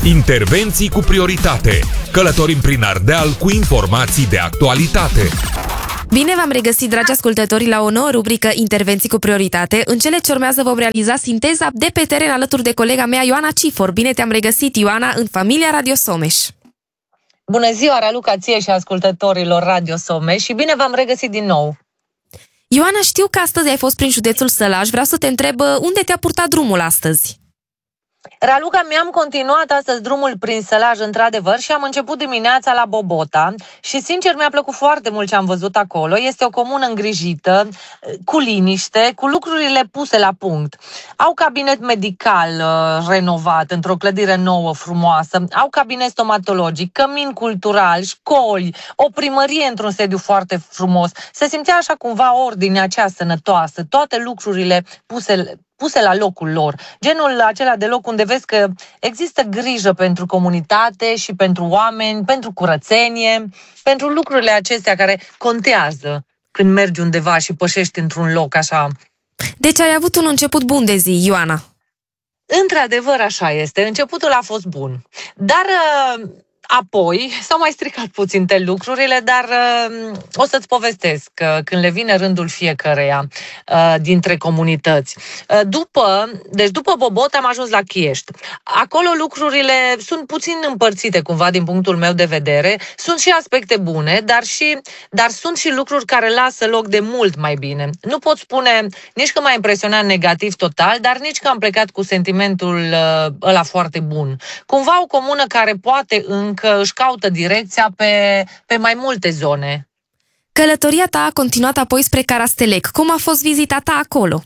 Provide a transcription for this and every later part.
Intervenții cu prioritate. Călătorim prin Ardeal cu informații de actualitate. Bine v-am regăsit, dragi ascultători, la o nouă rubrică Intervenții cu prioritate. În cele ce urmează vom realiza sinteza de pe teren alături de colega mea, Ioana Cifor. Bine te-am regăsit, Ioana, în familia Radio Someș. Bună ziua, Raluca, ție și ascultătorilor Radio Someș și bine v-am regăsit din nou. Ioana, știu că astăzi ai fost prin județul Sălaj. Vreau să te întreb unde te-a purtat drumul astăzi? Raluca, mi-am continuat astăzi drumul prin Sălaj, într-adevăr, și am început dimineața la Bobota și, sincer, mi-a plăcut foarte mult ce am văzut acolo. Este o comună îngrijită, cu liniște, cu lucrurile puse la punct. Au cabinet medical renovat într-o clădire nouă, frumoasă, au cabinet stomatologic, cămin cultural, școli, o primărie într-un sediu foarte frumos. Se simțea așa cumva ordinea aceea sănătoasă, toate lucrurile puse la locul lor. Genul acela de loc unde vezi că există grijă pentru comunitate și pentru oameni, pentru curățenie, pentru lucrurile acestea care contează când mergi undeva și pășești într-un loc așa. Deci ai avut un început bun de zi, Ioana. Într-adevăr, așa este. Începutul a fost bun. Dar apoi s-au mai stricat puțin lucrurile, dar o să-ți povestesc când le vine rândul fiecăreia dintre comunități. După Bobot am ajuns la Chiești. Acolo lucrurile sunt puțin împărțite cumva din punctul meu de vedere. Sunt și aspecte bune, dar sunt și lucruri care lasă loc de mult mai bine. Nu pot spune nici că m-a impresionat negativ total, dar nici că am plecat cu sentimentul ăla foarte bun. Cumva o comună care poate că își caută direcția pe mai multe zone. Călătoria ta a continuat apoi spre Carastelec. Cum a fost vizita ta acolo?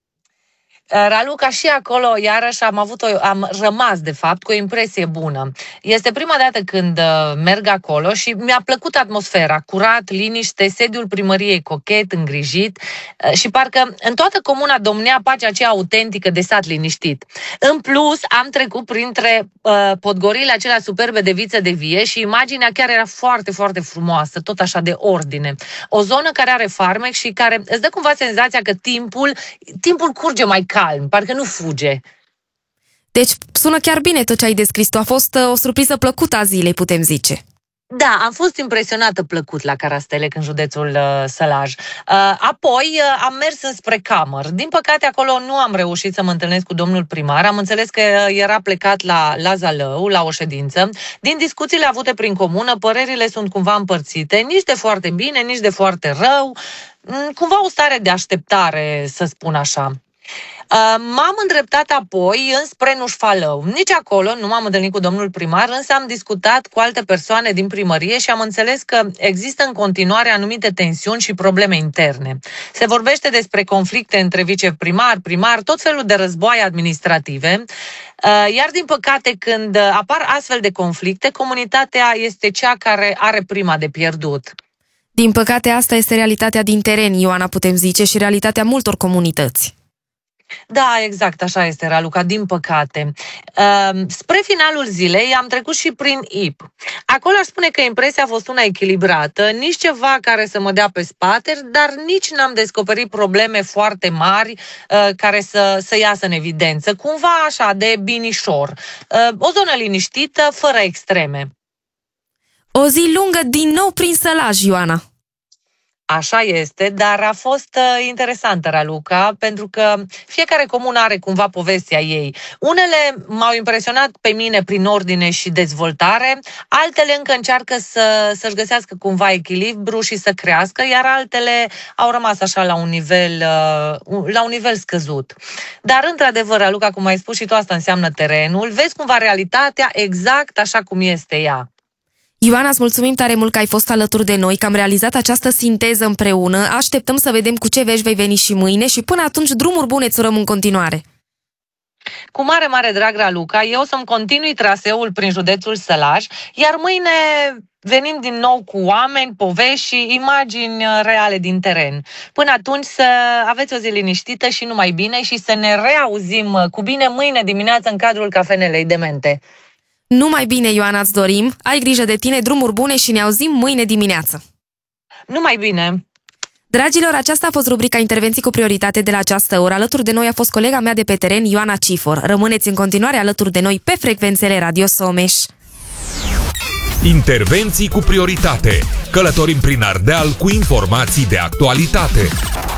Raluca, și acolo iarăși am rămas de fapt cu o impresie bună. Este prima dată când merg acolo și mi-a plăcut atmosfera, curat, liniște, sediul primăriei cochet, îngrijit și parcă în toată comuna domnea pacea aceea autentică de sat liniștit. În plus, am trecut printre podgorile acelea superbe de viță de vie și imaginea chiar era foarte, foarte frumoasă, tot așa de ordine. O zonă care are farmec și care îți dă cumva senzația că timpul curge mai calm, parcă nu fuge. Deci sună chiar bine tot ce ai descris tu. A fost o surpriză plăcută a zilei, putem zice. Da, am fost impresionată plăcut la Carastelec, în județul Sălaj. Apoi am mers înspre Camăr. Din păcate acolo nu am reușit să mă întâlnesc cu domnul primar. Am înțeles că era plecat la Zalău, la o ședință. Din discuțiile avute prin comună, părerile sunt cumva împărțite, nici de foarte bine, nici de foarte rău. Cumva o stare de așteptare, să spun așa. M-am îndreptat apoi înspre Nușfalău. Nici acolo nu m-am întâlnit cu domnul primar, însă am discutat cu alte persoane din primărie și am înțeles că există în continuare anumite tensiuni și probleme interne. Se vorbește despre conflicte între viceprimar, primar, tot felul de războaie administrative, iar din păcate când apar astfel de conflicte, comunitatea este cea care are prima de pierdut. Din păcate asta este realitatea din teren, Ioana, putem zice, și realitatea multor comunități. Da, exact, așa este, Raluca, din păcate. Spre finalul zilei am trecut și prin IP. Acolo aș spune că impresia a fost una echilibrată, nici ceva care să mă dea pe spate, dar nici n-am descoperit probleme foarte mari care să iasă în evidență. Cumva așa, de binișor. O zonă liniștită, fără extreme. O zi lungă din nou prin Sălaj, Ioana. Așa este, dar a fost interesantă, Raluca, pentru că fiecare comună are cumva povestea ei. Unele m-au impresionat pe mine prin ordine și dezvoltare, altele încă încearcă să-și găsească cumva echilibru și să crească, iar altele au rămas așa la un nivel scăzut. Dar, într-adevăr, Raluca, cum ai spus și tu, asta înseamnă terenul, vezi cumva realitatea exact așa cum este ea. Ioana, îți mulțumim tare mult că ai fost alături de noi, că am realizat această sinteză împreună. Așteptăm să vedem cu ce vești vei veni și mâine și până atunci drumuri bune îți urăm în continuare. Cu mare, mare drag, Raluca, eu o să-mi continui traseul prin județul Sălaj, iar mâine venim din nou cu oameni, povești și imagini reale din teren. Până atunci să aveți o zi liniștită și numai bine și să ne reauzim cu bine mâine dimineață în cadrul Cafenelei Demente. Numai bine, Ioana, îți dorim. Ai grijă de tine, drumuri bune și ne auzim mâine dimineață. Numai bine! Dragilor, aceasta a fost rubrica Intervenții cu prioritate de la această oră. Alături de noi a fost colega mea de pe teren, Ioana Cifor. Rămâneți în continuare alături de noi pe frecvențele Radio Someș. Intervenții cu prioritate. Călătorim prin Ardeal cu informații de actualitate.